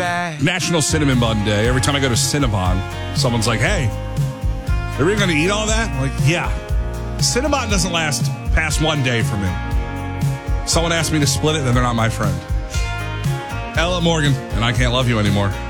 National Cinnamon Bun Day. Every time I go to Cinnabon, someone's like, hey, are we going to eat all that? I'm like, yeah. Cinnabon doesn't last past one day for me. Someone asked me to split it, then they're not my friend. Ella Morgan, and I can't love you anymore.